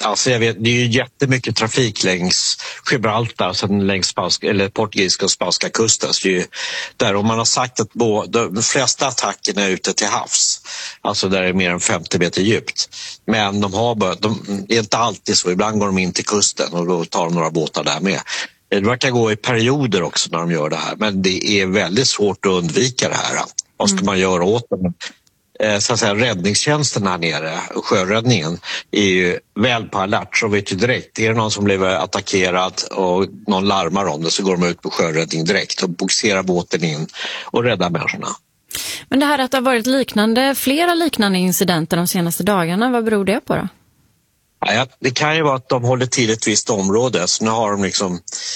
alltså jag vet, det är ju jättemycket trafik längs Gibraltar, alltså längs portugisiska och spanska kusten. Så det är ju där, om man har sagt att de flesta attackerna är ute till havs, alltså där det är mer än 50 meter djupt. Men de är inte alltid så, ibland går de in till kusten och då tar de några båtar där med. Det verkar gå i perioder också när de gör det här, men det är väldigt svårt att undvika det här. Vad ska man göra åt det? Så att säga, räddningstjänsten här nere, sjöräddningen, är ju väl på alert, så vet ju direkt. Är det någon som blev attackerad och någon larmar om det, så går de ut på sjöräddning direkt och bogserar båten in och räddar människorna. Men det här att det har varit flera liknande incidenter de senaste dagarna, vad beror det på då? Ja, det kan ju vara att de håller till ett visst område, så nu har de liksom,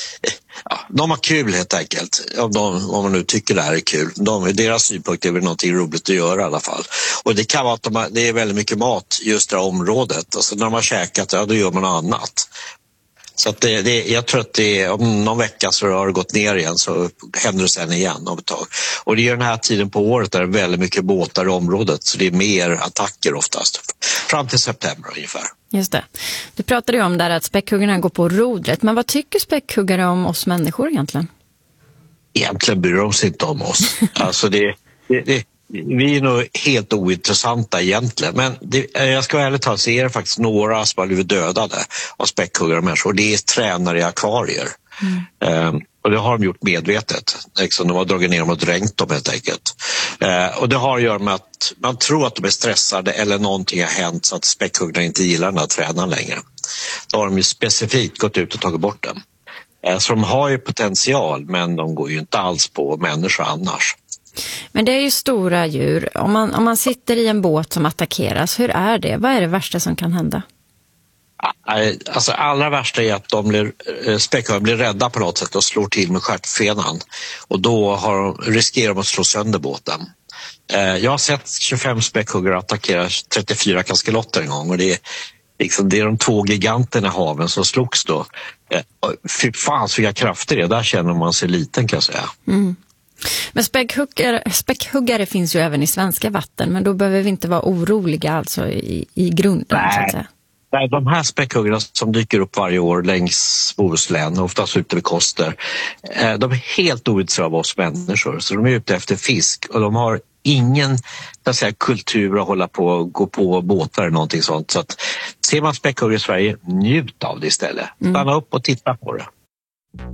de har kul helt enkelt, om man nu tycker det här är kul. Deras synpunkt är väl någonting roligt att göra i alla fall. Och det kan vara att det är väldigt mycket mat just det här området, alltså när de har käkat, då gör man något annat. Så att jag tror att om någon vecka så har det gått ner igen, så händer det sen igen om ett tag. Och det är den här tiden på året där det är väldigt mycket båtar i området, så det är mer attacker oftast. Fram till september ungefär. Just det. Du pratade ju om där att späckhuggarna går på rodret, men vad tycker späckhuggare om oss människor egentligen? Egentligen bryr de sig inte om oss. Alltså vi är nog helt ointressanta egentligen, men jag ska ärligt talat så är det faktiskt några som har blivit dödade av späckhuggare människor, och det är tränare i akvarier. Och det har de gjort medvetet. Liksom, de har dragit ner dem och dränkt dem helt enkelt. Och det har att göra med att man tror att de är stressade eller någonting har hänt så att späckhuggarna inte gillar den här tränaren längre. Då har de ju specifikt gått ut och tagit bort den. Så de har ju potential, men de går ju inte alls på människor annars. Men det är ju stora djur. Om man sitter i en båt som attackeras, hur är det? Vad är det värsta som kan hända? Alltså allra värsta är att späckhuggarna blir rädda på något sätt och slår till med stjärtfenan. Och då riskerar de att slå sönder båten. Jag har sett 25 späckhuggare attackera 34 kaskelotter en gång, och det är de två giganterna i haven som slogs då. Fy fan så vilka krafter det är. Där känner man sig liten, kan jag säga. Mm. Men späckhuggare finns ju även i svenska vatten, men då behöver vi inte vara oroliga alltså i grunden. Så att säga. Nej, de här späckhuggarna som dyker upp varje år längs Bohuslän, oftast ute vid Koster, de är helt ointresserade av oss människor, så de är ute efter fisk, och de har ingen kultur att hålla på och gå på båtar eller någonting sånt. Så att ser man späckhuggare i Sverige, njut av det istället. Stanna upp och titta på det.